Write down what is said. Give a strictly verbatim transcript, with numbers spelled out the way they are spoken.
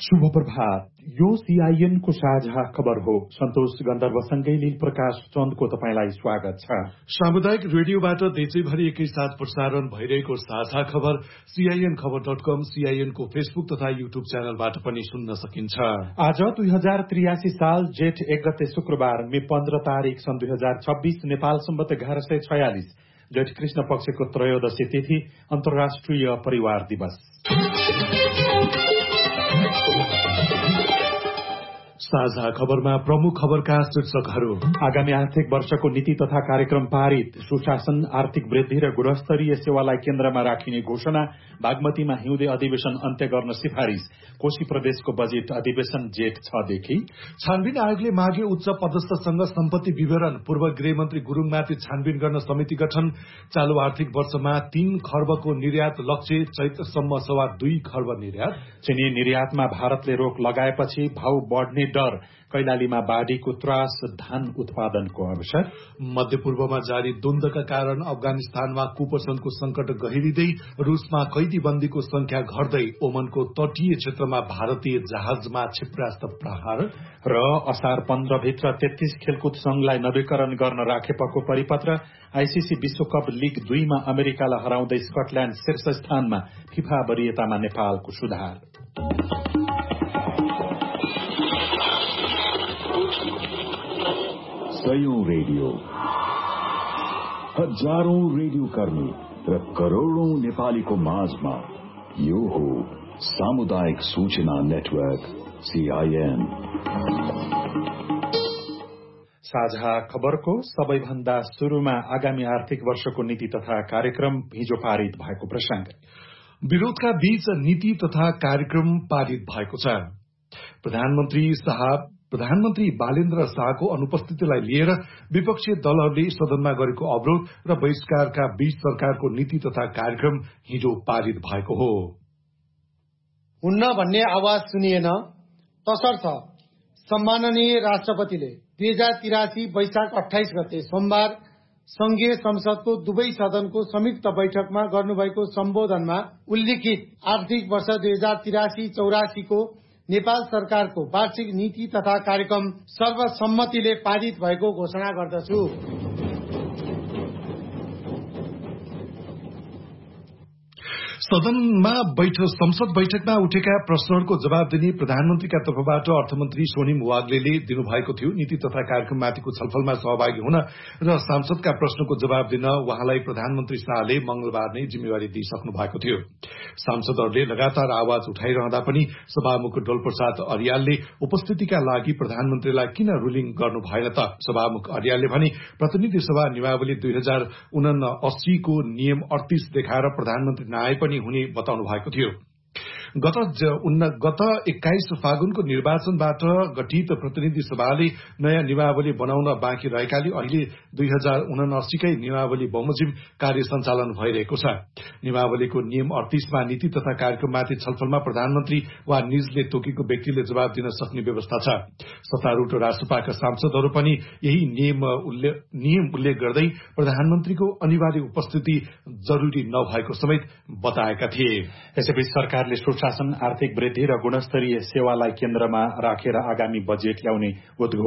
शुभ प्रभात। यो सीआईएन को साझा खबर हो। सन्तोष गन्धर्वसँगै लील प्रकाश चन्दको तपाईंलाई स्वागत छ। सामुदायिक रेडियोबाट देशैभरि एकैसाथ प्रसारण भइरहेको साझा खबर सीआईएन खबर डट कम, सीआईएन को फेसबुक तथा यूट्यूब च्यानलबाट पनि सुन्न सकिन्छ। आज दुई हजार त्रियासी साल जेठ एक गते शुक्रबार मे पन्ध्र तारीक सन् दुई हजार छब्बीस नेपाल सम्बत एघार सय छयालिस जेठ कृष्ण पक्षको त्रयोदशी तिथि अन्तर्राष्ट्रिय परिवार दिवस। साझा खबरमा प्रमुख खबरका शीर्षकहरू। आगामी आर्थिक वर्षको नीति तथा कार्यक्रम पारित, सुशासन, आर्थिक वृद्धि र गुणस्तरीय सेवालाई केन्द्रमा राखिने घोषणा, बागमतीमा हिउँदे अधिवेशन अन्त्य गर्न सिफारिश, कोशी प्रदेशको बजेट अधिवेशन जेठ छ देखि। छानबिन आयोगले मागे उच्च पदस्थसँग सम्पत्ति विवरण, पूर्व गृहमन्त्री गुरूङमाथि छानबिन गर्न समिति गठन, चालू आर्थिक वर्षमा तीन खर्बको निर्यात लक्ष्य, चैत्रसम्म सवा दुई खर्ब निर्यात। चिनी निर्यातमा भारतले रोक लगाएपछि भाव बढ्ने डर, कैलालीमा बाढ़ीको त्रास, धान उत्पादनको अवसर। मध्यपूर्वमा जारी द्वन्द्वका कारण अफगानिस्तानमा कुपोषणको संकट गहिरिँदै, रूसमा कैदीबन्दीको संख्या घट्दै, ओमनको तटीय क्षेत्रमा भारतीय जहाजमा क्षेप्यास्त्र प्रहार र असार पन्ध्र भित्र तेत्तीस खेलकुद संघलाई नवीकरण गर्न राखेपको परिपत्र। आईसीसी विश्वकप लीग दुईमा अमेरिकालाई हराउँदै स्कटल्याण्ड शीर्ष स्थानमा, फिफा वरियतामा नेपालको सुधार। सयौं रेडियो, हजारौं रेडियो कर्मी र करोड़ौं नेपालीको माझमा यो हो सामुदायिक सूचना नेटवर्क सीआईएन। साझा खबरको सबैभन्दा शुरूमा आगामी आर्थिक वर्षको नीति तथा कार्यक्रम हिजो पारित भएको प्रसंग। विरोधका बीच नीति तथा कार्यक्रम पारित भएको छ। प्रधानमन्त्री साहब प्रधानमन्त्री बालेन्द्र शाहको अनुपस्थितिलाई लिएर विपक्षी दलहरूले सदनमा गरेको अवरोध र बहिष्कारका बीच सरकारको नीति तथा कार्यक्रम हिजो पारित भएको हो। हुन्न भन्ने आवाज सुनिएन, तसर्थ सम्माननीय राष्ट्रपतिले दुई हजार तिरासी वैशाख अठाइस गते सोमबार संघीय संसदको दुवै सदनको संयुक्त बैठकमा गर्नुभएको सम्बोधनमा उल्लिखित आर्थिक वर्ष दुई हजार तिरासी चौरासीको नेपाल सरकारको वार्षिक नीति तथा कार्यक्रम सर्वसम्मतिले पारित भएको घोषणा गर्दछु। सदनमा बैठक संसद बैठकमा उठेका प्रश्नहरूको जवाब दिने प्रधानमन्त्रीका तर्फबाट अर्थमन्त्री सोनिम वाग्लेले दिनुभएको थियो। नीति तथा कार्यक्रममाथिको छलफलमा सहभागी हुन र सांसदका प्रश्नको जवाब दिन उहाँलाई प्रधानमन्त्री शाहले मंगलबार नै जिम्मेवारी दिइसक्नु भएको थियो। सांसदहरूले लगातार आवाज उठाइरहँदा पनि सभामुख डोलप्रसाद अर्यालले उपस्थितिका लागि प्रधानमन्त्रीलाई किन रुलिङ गर्नु भएन त? सभामुख अर्यालले भने प्रतिनिधि सभा नियमावली दुई हजार उनासी को नियम अडतीस देखाएर प्रधानमन्त्री नआए पनि हुने बताउनु भएको थियो। गत गत एक्काइस फागुनको निर्वाचनबाट गठित प्रतिनिधि सभाले नयाँ नियमावली बनाउन बाँकी रहेकाले अहिले दुई हजार उनासीकै नियमावली बमोजिम कार्य सञ्चालन भइरहेको छ। नियमावलीको नियम अडतीसमा नीति तथा कार्यक्रममाथि छलफलमा प्रधानमन्त्री वा निजले तोकेको व्यक्तिले जवाब दिन सक्ने व्यवस्था छ। सत्तारूढ राष्ट्रपाका सांसदहरू पनि यही नियम उल्लेख नियम उल्लेख गर्दै प्रधानमन्त्रीको अनिवार्य उपस्थिति जरूरी नभएको समेत बताएका थिए। यसैबीच सरकारले सुशासन, आर्थिक वृद्धि र गुणस्तरीय सेवालाई केन्द्रमा राखेर आगामी बजेट ल्याउने